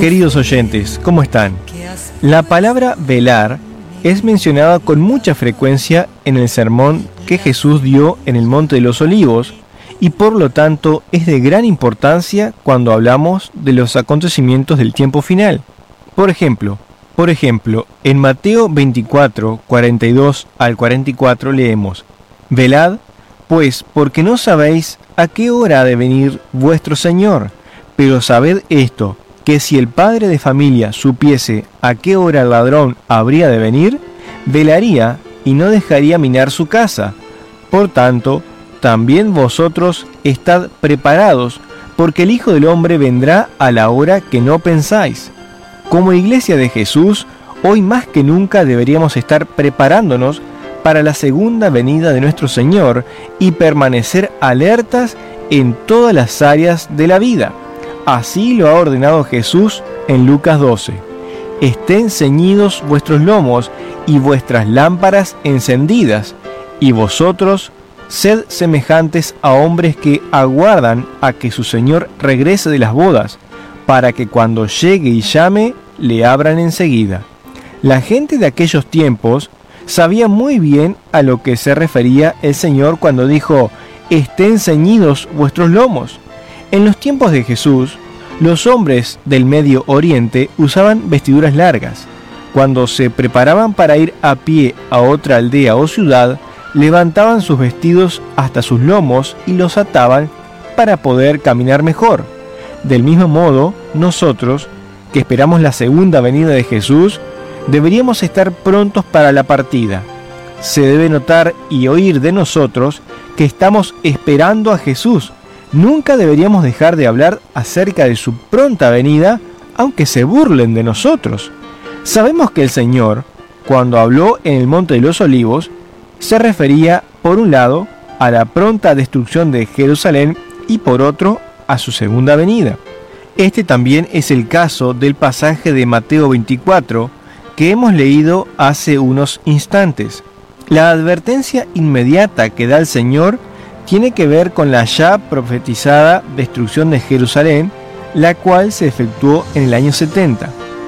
Queridos oyentes, ¿cómo están? La palabra velar es mencionada con mucha frecuencia en el sermón que Jesús dio en el Monte de los Olivos y por lo tanto es de gran importancia cuando hablamos de los acontecimientos del tiempo final. Por ejemplo, en Mateo 24, 42 al 44 leemos: Velad, pues, porque no sabéis a qué hora ha de venir vuestro Señor, pero sabed esto, que si el padre de familia supiese a qué hora el ladrón habría de venir, velaría y no dejaría minar su casa. Por tanto, también vosotros estad preparados, porque el Hijo del Hombre vendrá a la hora que no pensáis. Como Iglesia de Jesús, hoy más que nunca deberíamos estar preparándonos para la segunda venida de nuestro Señor y permanecer alertas en todas las áreas de la vida. Así lo ha ordenado Jesús en Lucas 12. Estén ceñidos vuestros lomos y vuestras lámparas encendidas, y vosotros sed semejantes a hombres que aguardan a que su Señor regrese de las bodas, para que cuando llegue y llame, le abran enseguida. La gente de aquellos tiempos sabía muy bien a lo que se refería el Señor cuando dijo: estén ceñidos vuestros lomos. En los tiempos de Jesús, los hombres del Medio Oriente usaban vestiduras largas. Cuando se preparaban para ir a pie a otra aldea o ciudad, levantaban sus vestidos hasta sus lomos y los ataban para poder caminar mejor. Del mismo modo, nosotros, que esperamos la segunda venida de Jesús, deberíamos estar prontos para la partida. Se debe notar y oír de nosotros que estamos esperando a Jesús. Nunca deberíamos dejar de hablar acerca de su pronta venida, aunque se burlen de nosotros. Sabemos que el Señor, cuando habló en el Monte de los Olivos, se refería, por un lado, a la pronta destrucción de Jerusalén y por otro, a su segunda venida. Este también es el caso del pasaje de Mateo 24 que hemos leído hace unos instantes. La advertencia inmediata que da el Señor tiene que ver con la ya profetizada destrucción de Jerusalén, la cual se efectuó en el año 70.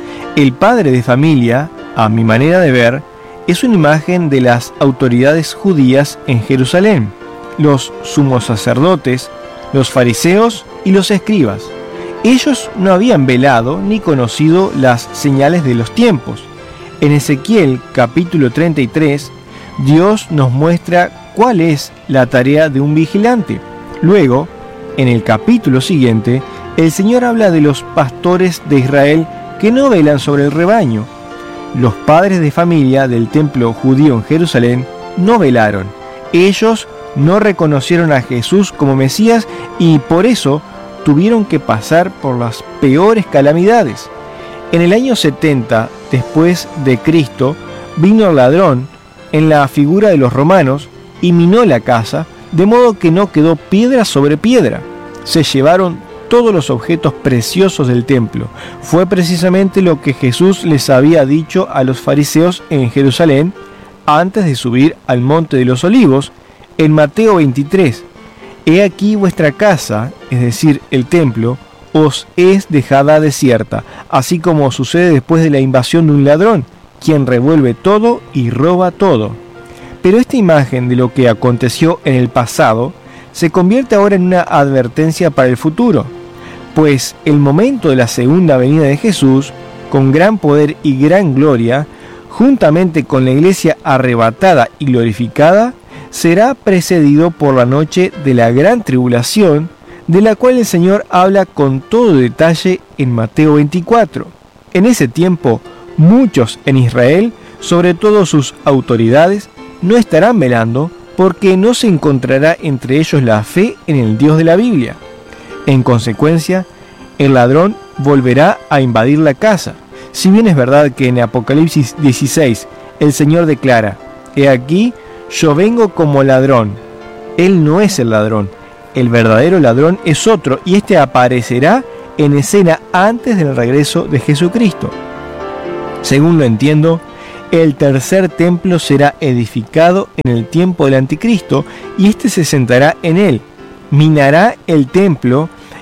El padre de familia, a mi manera de ver, es una imagen de las autoridades judías en Jerusalén, los sumos sacerdotes, los fariseos y los escribas. Ellos no habían velado ni conocido las señales de los tiempos. En Ezequiel capítulo 33, Dios nos muestra cuál es la tarea de un vigilante. Luego, en el capítulo siguiente, el Señor habla de los pastores de Israel que no velan sobre el rebaño. Los padres de familia del templo judío en Jerusalén no velaron. Ellos no reconocieron a Jesús como Mesías y por eso tuvieron que pasar por las peores calamidades. En el año 70 después de Cristo vino el ladrón en la figura de los romanos y minó la casa, de modo que no quedó piedra sobre piedra. Se llevaron todos los objetos preciosos del templo. Fue precisamente lo que Jesús les había dicho a los fariseos en Jerusalén antes de subir al Monte de los Olivos, en Mateo 23. He aquí vuestra casa, es decir, el templo, os es dejada desierta, así como sucede después de la invasión de un ladrón, quien revuelve todo y roba todo. Pero esta imagen de lo que aconteció en el pasado se convierte ahora en una advertencia para el futuro, pues el momento de la segunda venida de Jesús, con gran poder y gran gloria, juntamente con la iglesia arrebatada y glorificada, será precedido por la noche de la gran tribulación, de la cual el Señor habla con todo detalle en Mateo 24. En ese tiempo, muchos en Israel, sobre todo sus autoridades, no estarán velando porque no se encontrará entre ellos la fe en el Dios de la Biblia. En consecuencia, el ladrón volverá a invadir la casa. Si bien es verdad que en Apocalipsis 16 el Señor declara: He aquí, yo vengo como ladrón. Él no es el ladrón. El verdadero ladrón es otro y éste aparecerá en escena antes del regreso de Jesucristo. Según lo entiendo, el tercer templo será edificado en el tiempo del anticristo y éste se sentará en él, minará el templo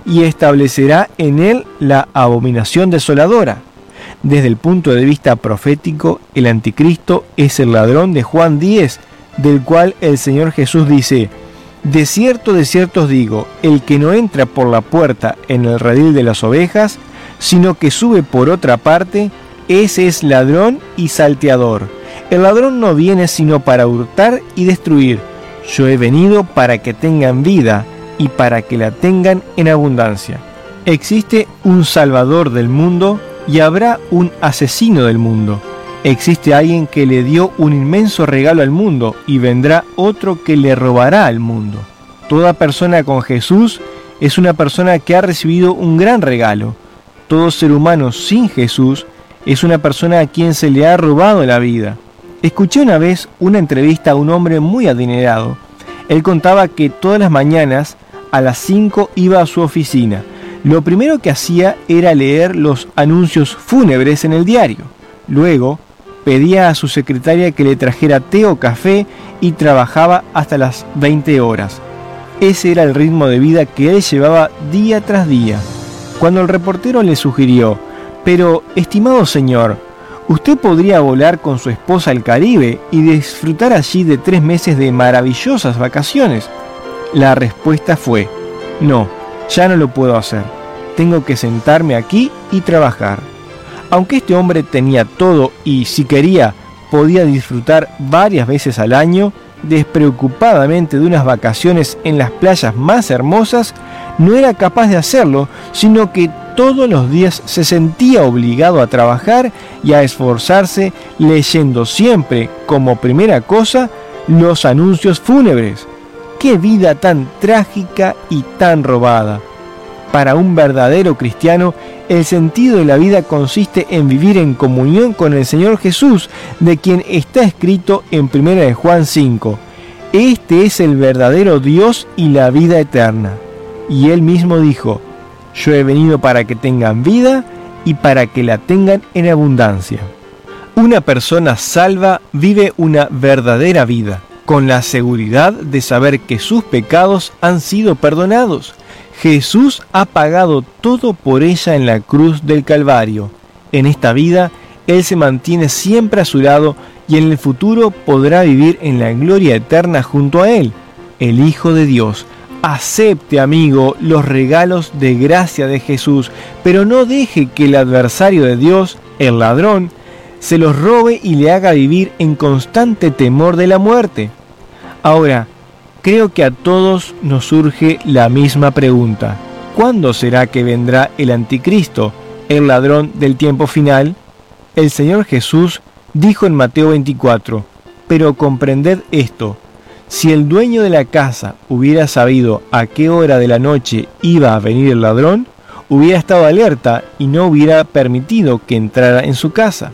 y establecerá en él la abominación desoladora. Desde el punto de vista profético, el anticristo es el ladrón de Juan 10, del cual el Señor Jesús dice: de cierto os digo, el que no entra por la puerta en el redil de las ovejas, sino que sube por otra parte, ese es ladrón y salteador. El ladrón no viene sino para hurtar y destruir. Yo he venido para que tengan vida y para que la tengan en abundancia. Existe un salvador del mundo y habrá un asesino del mundo. Existe alguien que le dio un inmenso regalo al mundo y vendrá otro que le robará al mundo. Toda persona con Jesús es una persona que ha recibido un gran regalo. Todo ser humano sin Jesús es una persona a quien se le ha robado la vida. Escuché una vez una entrevista a un hombre muy adinerado. Él contaba que todas las mañanas a las 5 iba a su oficina. Lo primero que hacía era leer los anuncios fúnebres en el diario. Luego pedía a su secretaria que le trajera té o café y trabajaba hasta las 20 horas. Ese era el ritmo de vida que él llevaba día tras día. Cuando el reportero le sugirió: pero, estimado señor, usted podría volar con su esposa al Caribe y disfrutar allí de 3 meses de maravillosas vacaciones, la respuesta fue: no, ya no lo puedo hacer. Tengo que sentarme aquí y trabajar. Aunque este hombre tenía todo y, si quería, podía disfrutar varias veces al año, despreocupadamente de unas vacaciones en las playas más hermosas, no era capaz de hacerlo, sino que todos los días se sentía obligado a trabajar y a esforzarse, leyendo siempre, como primera cosa, los anuncios fúnebres. ¡Qué vida tan trágica y tan robada! Para un verdadero cristiano, el sentido de la vida consiste en vivir en comunión con el Señor Jesús, de quien está escrito en 1 Juan 5. Este es el verdadero Dios y la vida eterna. Y Él mismo dijo: yo he venido para que tengan vida y para que la tengan en abundancia. Una persona salva vive una verdadera vida, con la seguridad de saber que sus pecados han sido perdonados. Jesús ha pagado todo por ella en la cruz del Calvario. En esta vida, Él se mantiene siempre a su lado y en el futuro podrá vivir en la gloria eterna junto a Él, el Hijo de Dios. Acepte, amigo, los regalos de gracia de Jesús, pero no deje que el adversario de Dios, el ladrón, se los robe y le haga vivir en constante temor de la muerte. Ahora, creo que a todos nos surge la misma pregunta: ¿cuándo será que vendrá el anticristo, el ladrón del tiempo final? El Señor Jesús dijo en Mateo 24: pero comprended esto, si el dueño de la casa hubiera sabido a qué hora de la noche iba a venir el ladrón, hubiera estado alerta y no hubiera permitido que entrara en su casa.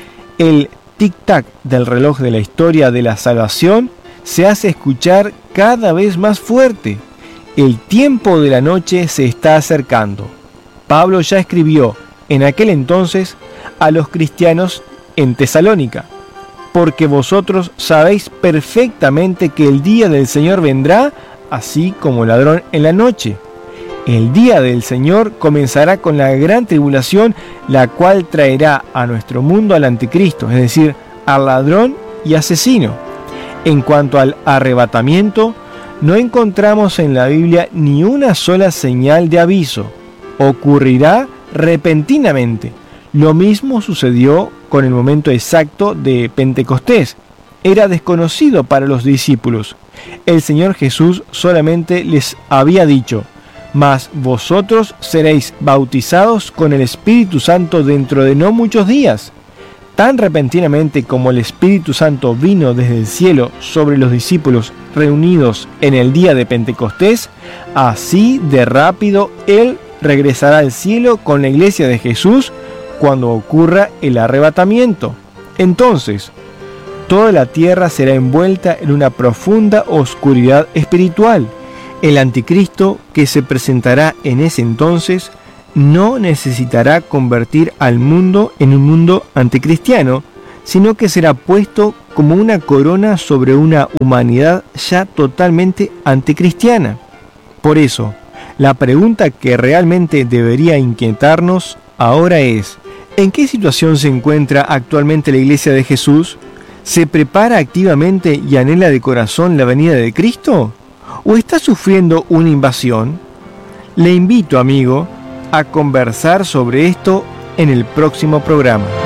El tic-tac del reloj de la historia de la salvación se hace escuchar cada vez más fuerte. El tiempo de la noche se está acercando. Pablo ya escribió en aquel entonces a los cristianos en Tesalónica: porque vosotros sabéis perfectamente que el día del Señor vendrá así como ladrón en la noche. El día del Señor comenzará con la gran tribulación, la cual traerá a nuestro mundo al anticristo, es decir, al ladrón y asesino. En cuanto al arrebatamiento, no encontramos en la Biblia ni una sola señal de aviso. Ocurrirá repentinamente. Lo mismo sucedió con el momento exacto de Pentecostés. Era desconocido para los discípulos. El Señor Jesús solamente les había dicho: mas vosotros seréis bautizados con el Espíritu Santo dentro de no muchos días. Tan repentinamente como el Espíritu Santo vino desde el cielo sobre los discípulos reunidos en el día de Pentecostés, así de rápido Él regresará al cielo con la iglesia de Jesús cuando ocurra el arrebatamiento. Entonces, toda la tierra será envuelta en una profunda oscuridad espiritual. El anticristo, que se presentará en ese entonces, no necesitará convertir al mundo en un mundo anticristiano, sino que será puesto como una corona sobre una humanidad ya totalmente anticristiana. Por eso, La pregunta que realmente debería inquietarnos ahora es: ¿en qué situación se encuentra actualmente la Iglesia de Jesús? ¿Se prepara activamente y anhela de corazón la venida de Cristo? ¿O está sufriendo una invasión? Le invito, amigo, a conversar sobre esto en el próximo programa.